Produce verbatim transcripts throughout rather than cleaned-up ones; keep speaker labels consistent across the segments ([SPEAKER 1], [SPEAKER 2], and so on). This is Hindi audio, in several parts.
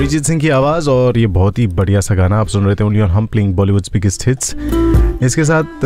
[SPEAKER 1] अरिजीत सिंह की आवाज़ और ये बहुत ही बढ़िया सा गाना आप सुन रहे थे ओनली ऑन हम प्लेइंग बॉलीवुड्स बिगेस्ट हिट्स। इसके साथ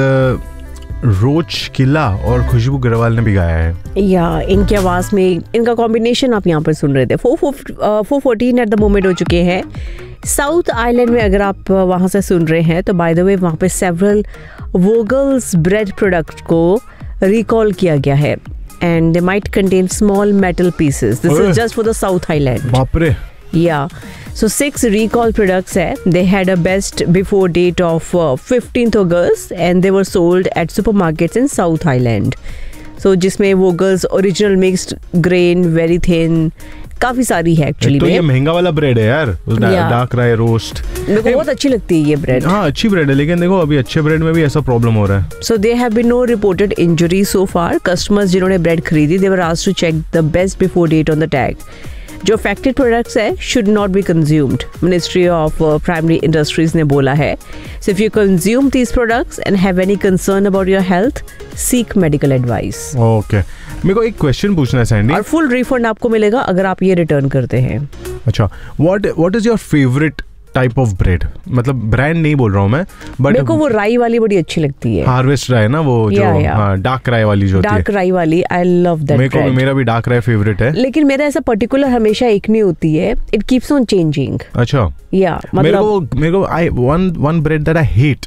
[SPEAKER 1] रोच किला और खुशबू ग्रेवाल ने भी गाया है।
[SPEAKER 2] या इनकी आवाज़ में इनका कॉम्बिनेशन आप यहाँ पर सुन रहे थे। Four four fourteen at the moment हो चुके हैं साउथ आइलैंड में। अगर आप वहाँ से सुन रहे हैं तो बाय द वे वहाँ पे सेवरल वोगल्स ब्रेड प्रोडक्ट को रिकॉल किया गया है and they might contain small metal pieces. This is just for the South Island.
[SPEAKER 1] बाप रे।
[SPEAKER 2] Yeah. So six recall products hai. They had a best before date of uh, fifteenth August and they were sold at supermarkets in South Island. So जिसमें Vogel's original mixed grain, very thin, काफी सारी है एक्चुअली।
[SPEAKER 1] तो ये महंगा वाला ब्रेड है यार, डार्क राई रोस्ट।
[SPEAKER 2] मेरे को बहुत अच्छी लगती है ये ब्रेड।
[SPEAKER 1] हाँ अच्छी ब्रेड है, लेकिन देखो अभी अच्छे ब्रेड में भी ऐसा प्रॉब्लम हो रहा है।
[SPEAKER 2] सो they have been no reported injury so far. Customers जिन्होंने ब्रेड खरीदी दे were asked to check the best before date on the tag. जो अफेक्टेड प्रोडक्ट्स है should not be consumed, ministry of primary industries ने बोला है। So if you consume these products and have any concern about your health, seek medical advice.
[SPEAKER 1] Okay, मेरे को एक क्वेश्चन पूछना है सैंडी।
[SPEAKER 2] और फुल रिफंड आपको मिलेगा अगर आप ये रिटर्न करते हैं।
[SPEAKER 1] अच्छा, what what is your favourite type of bread? मतलब ब्रांड नहीं बोल रहा हूँ मैं, बट
[SPEAKER 2] मेरे को वो राई वाली बड़ी अच्छी लगती है।
[SPEAKER 1] हार्वेस्ट राई ना वो जो हाँ डार्क राई वाली जो
[SPEAKER 2] डार्क राई वाली, आई लव दैट।
[SPEAKER 1] मेरे को मेरा भी डार्क राई फेवरेट है,
[SPEAKER 2] लेकिन मेरा ऐसा पर्टिकुलर हमेशा एक नहीं होती है, इट कीप्स ऑन चेंजिंग।
[SPEAKER 1] अच्छा,
[SPEAKER 2] या मतलब
[SPEAKER 1] मेरे को मेरे को I one one bread that I hate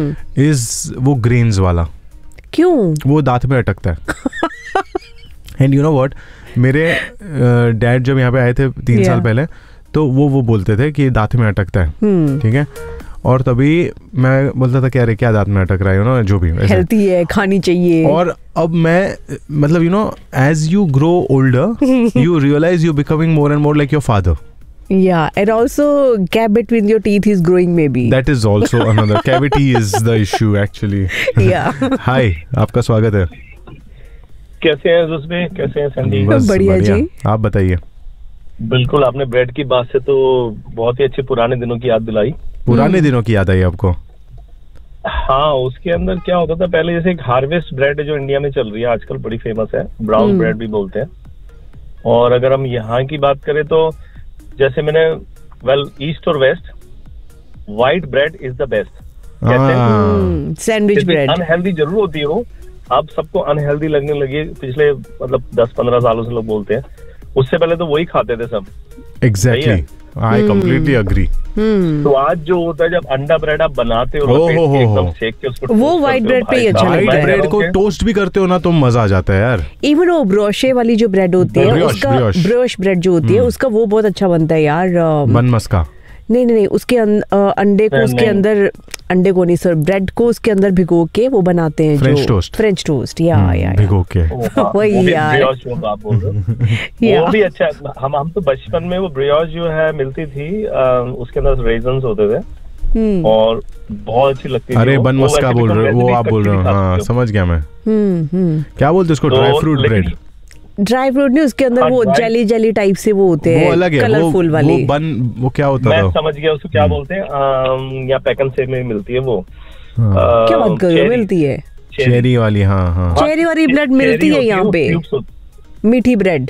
[SPEAKER 1] is वो ग्रेन्स वाला।
[SPEAKER 2] क्यों?
[SPEAKER 1] वो दांत में अटकता है। एंड यू नो व्हाट, मेरे डैड जब यहाँ पे आए थे तीन yeah. साल पहले, तो वो वो बोलते थे कि दांत में अटकता है, hmm. ठीक है। और तभी मैं बोलता था कि अरे क्या दांत में अटक रहा है, यू नो, जो भी
[SPEAKER 2] हेल्थी है, खानी चाहिए।
[SPEAKER 1] और अब मैं मतलब you know as you grow older you realise you becoming more and more like your father.
[SPEAKER 2] Yeah, and also gap between your teeth is growing maybe.
[SPEAKER 1] That is also another cavity is the issue actually.
[SPEAKER 2] Yeah.
[SPEAKER 1] Hi, आपका स्वागत है।
[SPEAKER 3] कैसे हैं जुस्बे, कैसे हैं सैंडी?
[SPEAKER 1] बस
[SPEAKER 2] बढ़िया जी,
[SPEAKER 1] आप बताइए।
[SPEAKER 3] बिल्कुल, आपने ब्रेड की बात से तो बहुत ही अच्छे पुराने दिनों की याद दिलाई।
[SPEAKER 1] पुराने दिनों की याद आई आपको?
[SPEAKER 3] हाँ, उसके अंदर क्या होता था पहले, जैसे एक हार्वेस्ट ब्रेड जो इंडिया में चल रही है आजकल, बड़ी फेमस है, ब्राउन ब्रेड भी बोलते हैं। और अगर हम यहाँ की बात करें तो जैसे मैंने वेल ईस्ट और waste, white bread is the best.
[SPEAKER 2] Sandwich bread
[SPEAKER 3] unhealthy जरूर होती है वो, अब सबको अनहेल्दी लगने लगी पिछले मतलब दस पंद्रह सालों से लोग बोलते हैं, उससे पहले तो वही खाते थे सब।
[SPEAKER 1] Exactly, I completely agree.
[SPEAKER 3] तो आज जो होता है जब अंडा ब्रेड आप बनाते हो
[SPEAKER 1] oh, oh,
[SPEAKER 3] एकदम सेक के उसको,
[SPEAKER 2] वो व्हाइट ब्रेड पे ही अच्छा लगता है।
[SPEAKER 1] व्हाइट ब्रेड को टोस्ट भी करते हो ना तो मजा आ जाता है यार।
[SPEAKER 2] इवन वो ब्रोशे वाली जो ब्रेड होती है, उसका ब्रोश ब्रेड जो होती है उसका वो बहुत अच्छा बनता है यार।
[SPEAKER 1] बन मस्का
[SPEAKER 2] नहीं नहीं नहीं, उसके अंडे को उसके अंदर, अंडे को नहीं सर, ब्रेड को उसके अंदर भिगो के वो बनाते हैं
[SPEAKER 1] फ्रेंच टोस्ट।
[SPEAKER 2] फ्रेंच टोस्ट या या
[SPEAKER 1] भिगो के
[SPEAKER 2] वही यार,
[SPEAKER 3] आप बोल रहे हो वो भी अच्छा। हम हम तो बचपन में वो ब्रियोश जो है मिलती थी, उसके अंदर रेजन्स होते थे और बहुत अच्छी लगती थी।
[SPEAKER 1] अरे बन मस्का बोल रहे हो, वो आप बोल रहे हो? हाँ समझ गया मैं। क्या बोलते उसको? Dry fruit bread.
[SPEAKER 2] Dry fruit नहीं, उसके अंदर वो जेली जेली टाइप से वो होते हैं,
[SPEAKER 1] वो अलग है,
[SPEAKER 2] कलरफुल वाले।
[SPEAKER 1] वो बन वो क्या होता है?
[SPEAKER 3] मैं समझ गया उसको क्या बोलते हैं, या पैकन से में मिलती है वो।
[SPEAKER 2] क्या बात कर रहे हो? मिलती है
[SPEAKER 1] चेरी वाली? हाँ हाँ,
[SPEAKER 2] चेरी वाली ब्रेड मिलती है यहाँ पे, मीठी ब्रेड।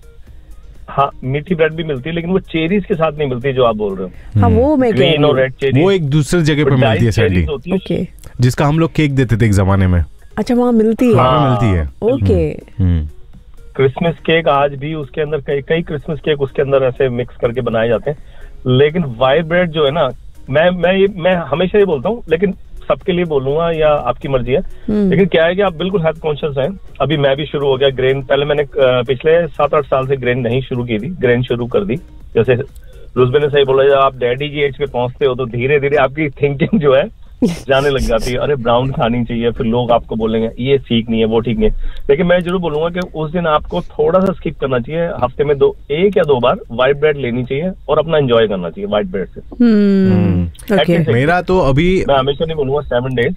[SPEAKER 3] हाँ मीठी ब्रेड भी मिलती है, लेकिन वो चेरीज के साथ नहीं मिलती जो आप बोल रहे हो।
[SPEAKER 2] हाँ वो मैं
[SPEAKER 3] ग्रीन और रेड चेरी,
[SPEAKER 1] वो एक दूसरे जगह पे मिलती है सैंडी,
[SPEAKER 2] ओके,
[SPEAKER 1] जिसका हम लोग केक देते थे एक जमाने में।
[SPEAKER 2] अच्छा वहाँ मिलती है?
[SPEAKER 1] हाँ मिलती है,
[SPEAKER 2] ओके।
[SPEAKER 3] क्रिसमस केक आज भी उसके अंदर कई कई क्रिसमस केक उसके अंदर ऐसे मिक्स करके बनाए जाते हैं। लेकिन व्हाइट ब्रेड जो है ना, मैं मैं ये मैं हमेशा ये बोलता हूँ, लेकिन सबके लिए बोलूंगा या आपकी मर्जी है, लेकिन क्या है कि आप बिल्कुल हेल्थ कॉन्शियस हैं। अभी मैं भी शुरू हो गया ग्रेन, पहले मैंने पिछले सात आठ साल से ग्रेन नहीं शुरू की थी, ग्रेन शुरू कर दी। जैसे रुजबे ने सही बोला, जब आप डैडी की एज पे पहुंचते हो तो धीरे धीरे आपकी थिंकिंग जो है जाने लग जाती है, अरे ब्राउन खानी चाहिए, फिर लोग आपको बोलेंगे ये ठीक नहीं है, वो ठीक नहीं है। लेकिन मैं जरूर बोलूंगा कि उस दिन आपको थोड़ा सा स्किप करना चाहिए, हफ्ते में दो एक या दो बार व्हाइट ब्रेड लेनी चाहिए और अपना एंजॉय करना चाहिए व्हाइट ब्रेड से।
[SPEAKER 2] hmm, okay.
[SPEAKER 1] मेरा तो अभी
[SPEAKER 3] मैं हमेशा नहीं बोलूंगा सेवन डेज,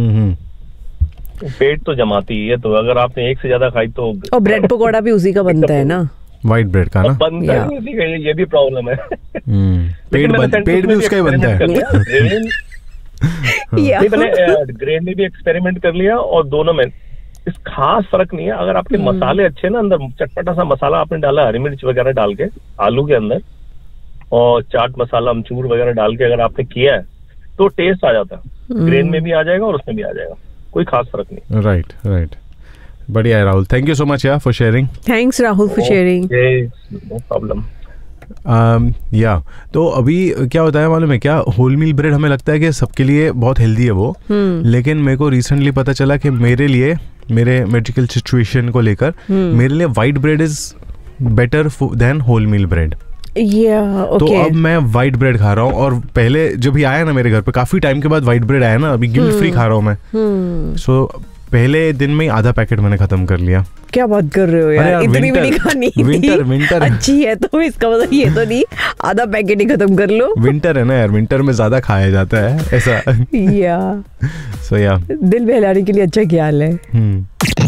[SPEAKER 3] पेट तो जमाती है, तो अगर आपने एक से ज्यादा खाई तो।
[SPEAKER 2] और ब्रेड पकौड़ा भी उसी का बनता है ना,
[SPEAKER 1] व्हाइट ब्रेड का ना,
[SPEAKER 3] बनता है उसी का, ये भी प्रॉब्लम है।
[SPEAKER 1] पेट पेट भी उसका ही बनता है।
[SPEAKER 3] मैंने ग्रेन में भी एक्सपेरिमेंट कर लिया और दोनों में इस खास फर्क नहीं है। अगर आपके मसाले अच्छे ना, अंदर चटपटा सा मसाला आपने डाला, हरी मिर्च वगैरह डाल के आलू के अंदर, और चाट मसाला अमचूर वगैरह डाल के अगर आपने किया है तो टेस्ट आ जाता है, ग्रेन में भी आ जाएगा और उसमें भी आ जाएगा, कोई खास फर्क नहीं।
[SPEAKER 1] राइट राइट, बढ़िया है Rahul, thank you so much यार for sharing.
[SPEAKER 2] Thanks Rahul for sharing.
[SPEAKER 3] No problem.
[SPEAKER 1] या तो अभी क्या होता है मालूम है क्या, होल मील ब्रेड हमें लगता है कि सबके लिए बहुत हेल्दी है वो, लेकिन मेरे को रिसेंटली पता चला कि मेरे लिए, मेरे मेडिकल सिचुएशन को लेकर मेरे लिए white bread is better than whole meal bread.
[SPEAKER 2] Yeah, okay.
[SPEAKER 1] तो अब मैं वाइट ब्रेड खा रहा हूँ, और पहले जब भी आया ना मेरे घर पे, काफी टाइम के बाद वाइट ब्रेड आया ना, अभी गिल्ट फ्री खा रहा हूँ मैं। सो so, पहले दिन में ही आधा पैकेट मैंने खत्म कर लिया।
[SPEAKER 2] क्या बात कर रहे हो यार, यार इतनी भी नहीं खानी थी।
[SPEAKER 1] विंटर विंटर
[SPEAKER 2] अच्छी है तो इसका मतलब ये तो नहीं आधा पैकेट ही खत्म कर लो।
[SPEAKER 1] विंटर है ना यार, विंटर में ज्यादा खाया जाता है ऐसा।
[SPEAKER 2] या
[SPEAKER 1] सो या
[SPEAKER 2] दिल बहलाने के लिए अच्छा ख्याल है।